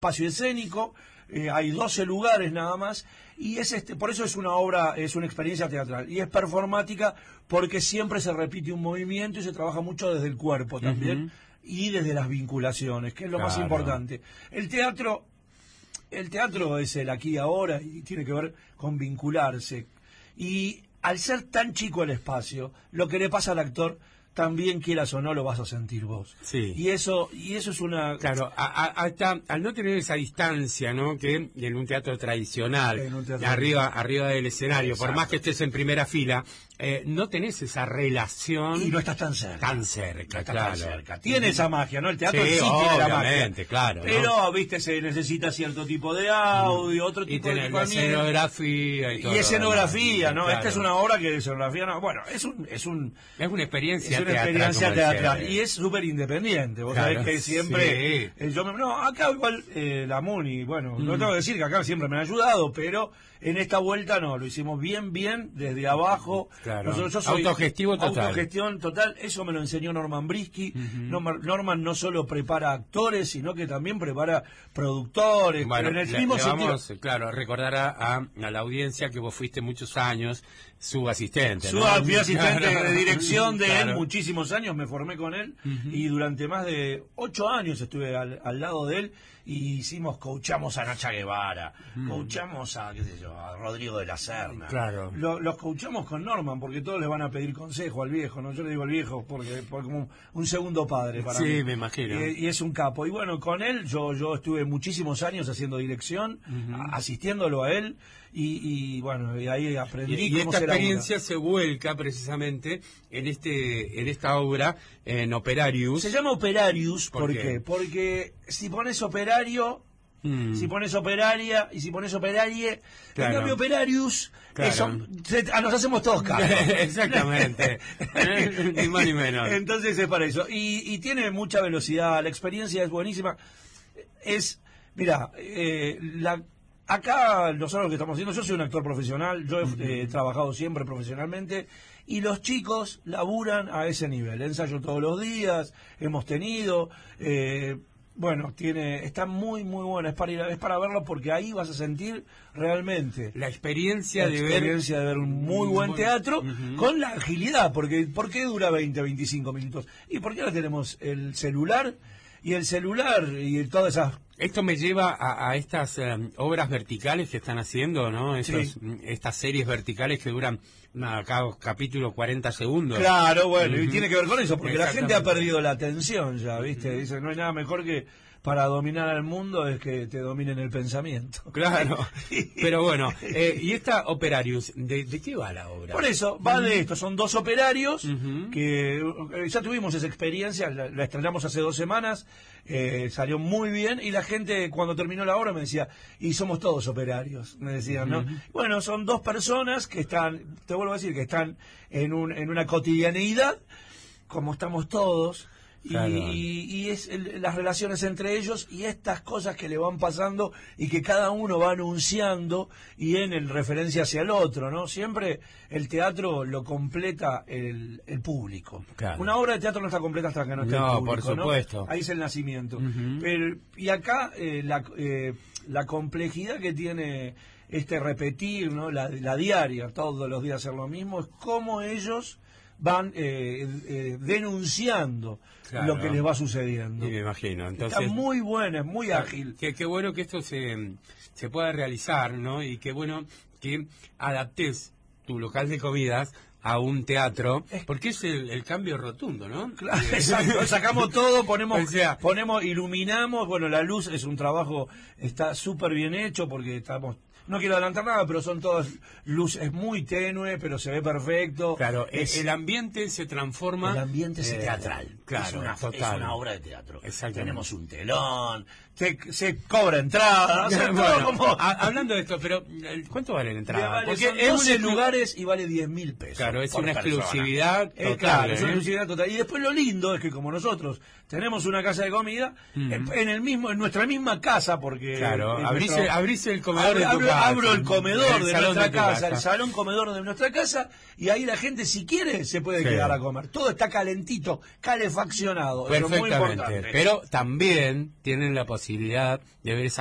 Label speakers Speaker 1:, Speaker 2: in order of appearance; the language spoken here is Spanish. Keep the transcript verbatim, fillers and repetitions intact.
Speaker 1: espacio escénico, eh, hay doce lugares nada más, y es este, por eso es una obra, es una experiencia teatral, y es performática porque siempre se repite un movimiento y se trabaja mucho desde el cuerpo también, uh-huh. y desde las vinculaciones, que es lo claro. más importante. El teatro, el teatro es el aquí y ahora, y tiene que ver con vincularse, y al ser tan chico el espacio, lo que le pasa al actor, también quieras o no lo vas a sentir vos.
Speaker 2: Sí.
Speaker 1: Y eso y eso es una...
Speaker 2: Claro, a, a, hasta al no tener esa distancia, ¿no? Que en un teatro tradicional, un teatro arriba tradicional. arriba del escenario, exacto. por más que estés en primera fila, eh, no tenés esa relación...
Speaker 1: Y no estás tan cerca.
Speaker 2: Tan cerca,
Speaker 1: no
Speaker 2: claro.
Speaker 1: Tan cerca. Tiene esa magia, ¿no? El teatro
Speaker 2: sí,
Speaker 1: sí tiene la magia.
Speaker 2: claro.
Speaker 1: Pero,
Speaker 2: ¿no?
Speaker 1: viste, se necesita cierto tipo de audio, mm. otro tipo
Speaker 2: y
Speaker 1: de...
Speaker 2: Y escenografía y todo.
Speaker 1: Y escenografía, ¿no?
Speaker 2: Claro.
Speaker 1: Esta es una obra que escenografía, no. Bueno, es un... Es, un,
Speaker 2: es una experiencia
Speaker 1: es una
Speaker 2: teatral.
Speaker 1: Experiencia teatral y es súper independiente. Vos claro, sabés que siempre...
Speaker 2: Sí.
Speaker 1: Eh, yo me, no, acá igual eh, la Muni, bueno, mm. no tengo que decir que acá siempre me ha ayudado, pero en esta vuelta no, lo hicimos bien, bien, desde abajo.
Speaker 2: Claro.
Speaker 1: Nosotros, yo soy,
Speaker 2: Autogestivo total.
Speaker 1: Autogestión total, eso me lo enseñó Norman Brisky. Uh-huh. Norman, Norman no solo prepara actores, sino que también prepara productores.
Speaker 2: Bueno,
Speaker 1: pero en el
Speaker 2: le,
Speaker 1: mismo
Speaker 2: le
Speaker 1: sentido...
Speaker 2: vamos, claro, recordar a, a, a la audiencia que vos fuiste muchos años su asistente.
Speaker 1: Su
Speaker 2: ¿no?
Speaker 1: fui asistente claro. de dirección de claro. él muchísimos años, me formé con él uh-huh. y durante más de ocho años estuve al, al lado de él y hicimos, coachamos a Nacha Guevara, uh-huh. coachamos a, qué sé yo, a Rodrigo de la Serna.
Speaker 2: Claro.
Speaker 1: Lo, los coachamos con Norman porque todos les van a pedir consejo al viejo, ¿no? Yo le digo al viejo porque, porque como un, un segundo padre para
Speaker 2: sí,
Speaker 1: mí.
Speaker 2: Sí, me imagino.
Speaker 1: Y, y es un capo. Y bueno, con él yo yo estuve muchísimos años haciendo dirección, uh-huh. a, asistiéndolo a él y, y bueno, y ahí aprendí
Speaker 2: y, y
Speaker 1: cómo
Speaker 2: esta experiencia
Speaker 1: una.
Speaker 2: se vuelca precisamente en este en esta obra en Operarius.
Speaker 1: Se llama Operarius
Speaker 2: ¿por,
Speaker 1: ¿por
Speaker 2: qué?
Speaker 1: qué? Porque si pones operario mm. si pones operaria y si pones operarie, claro. en cambio Operarius claro. eso, se, ah, nos hacemos todos cargos.
Speaker 2: Exactamente. Ni más ni menos.
Speaker 1: Entonces es para eso. Y, y tiene mucha velocidad, la experiencia es buenísima. Es, mira, eh, la acá nosotros lo que estamos haciendo, yo soy un actor profesional, yo he uh-huh. eh, trabajado siempre profesionalmente y los chicos laburan a ese nivel, ensayo todos los días, hemos tenido, eh, bueno, tiene, está muy muy buena, es para ir, es para verlo porque ahí vas a sentir realmente
Speaker 2: la experiencia,
Speaker 1: la
Speaker 2: de,
Speaker 1: experiencia
Speaker 2: ver...
Speaker 1: de ver un muy buen teatro
Speaker 2: uh-huh.
Speaker 1: con la agilidad, porque ¿por qué dura veinte, veinticinco minutos? Y porque ahora tenemos el celular y el celular y todas esas...
Speaker 2: Esto me lleva a, a estas um, obras verticales que están haciendo, ¿no? Estos, sí. Estas series verticales que duran nada, cada capítulo cuarenta segundos.
Speaker 1: Claro, bueno, uh-huh. y tiene que ver con eso, porque la gente ha perdido la atención ya, ¿viste? Uh-huh. Dice, no hay nada mejor que para dominar al mundo es que te dominen el pensamiento.
Speaker 2: Claro, pero bueno, eh, y esta Operarius, ¿de, ¿de qué va la obra?
Speaker 1: Por eso, va uh-huh. de esto, son dos operarios
Speaker 2: uh-huh.
Speaker 1: que eh, ya tuvimos esa experiencia, la, la estrenamos hace dos semanas, eh, salió muy bien y la gente cuando terminó la obra me decía, y somos todos operarios, me decían, ¿no? Uh-huh. Bueno, son dos personas que están, te vuelvo a decir, que están en, un, en una cotidianeidad, como estamos todos, claro. y, y es el, las relaciones entre ellos y estas cosas que le van pasando y que cada uno va anunciando y en el referencia hacia el otro, ¿no? Siempre el teatro lo completa el, el público.
Speaker 2: Claro.
Speaker 1: Una obra de teatro no está completa hasta que no esté
Speaker 2: no,
Speaker 1: el público,
Speaker 2: por supuesto.
Speaker 1: ¿no? Ahí es el nacimiento.
Speaker 2: Uh-huh.
Speaker 1: Pero, y acá eh, la, eh, la complejidad que tiene este repetir, ¿no? La, la diaria, todos los días hacer lo mismo, es cómo ellos van eh, eh, denunciando claro. lo que les va sucediendo.
Speaker 2: Y me imagino. Entonces,
Speaker 1: está muy buena, es muy ágil.
Speaker 2: Qué, qué bueno que esto se, se pueda realizar, ¿no? Y qué bueno que adaptes tu local de comidas a un teatro, porque es el, el cambio rotundo, ¿no?
Speaker 1: Claro, exacto, sacamos todo, ponemos,
Speaker 2: o sea,
Speaker 1: ponemos, iluminamos, bueno, la luz es un trabajo, está súper bien hecho porque estamos, no quiero adelantar nada, pero son todas luces, es muy tenue, pero se ve perfecto.
Speaker 2: Claro,
Speaker 1: es,
Speaker 2: el ambiente se transforma.
Speaker 1: El ambiente es
Speaker 2: eh,
Speaker 1: teatral,
Speaker 2: claro,
Speaker 1: es una,
Speaker 2: total.
Speaker 1: es una obra de teatro.
Speaker 2: Tenemos
Speaker 1: un telón, se, se cobra entrada, o sea,
Speaker 2: bueno,
Speaker 1: como...
Speaker 2: a, hablando de esto, pero ¿cuánto vale la entrada?
Speaker 1: Vale,
Speaker 2: porque
Speaker 1: son
Speaker 2: es
Speaker 1: doce
Speaker 2: un
Speaker 1: lugares y vale diez mil pesos.
Speaker 2: Claro, Claro, es
Speaker 1: por
Speaker 2: una
Speaker 1: persona.
Speaker 2: exclusividad total.
Speaker 1: Eh, claro,
Speaker 2: ¿eh?
Speaker 1: es una exclusividad total. Y después lo lindo es que como nosotros tenemos una casa de comida, mm. en, en el mismo, en nuestra misma casa, porque
Speaker 2: claro, abrís,
Speaker 1: nuestro,
Speaker 2: el, abrís el comedor
Speaker 1: abro,
Speaker 2: de tu
Speaker 1: abro,
Speaker 2: casa,
Speaker 1: abro el comedor
Speaker 2: el
Speaker 1: de
Speaker 2: salón
Speaker 1: nuestra
Speaker 2: de tu
Speaker 1: casa,
Speaker 2: casa,
Speaker 1: el salón comedor de nuestra casa, y ahí la gente si quiere se puede
Speaker 2: sí.
Speaker 1: quedar a comer. Todo está calentito, calefaccionado. Eso es muy
Speaker 2: perfectamente.
Speaker 1: importante.
Speaker 2: Pero también tienen la posibilidad de ver esa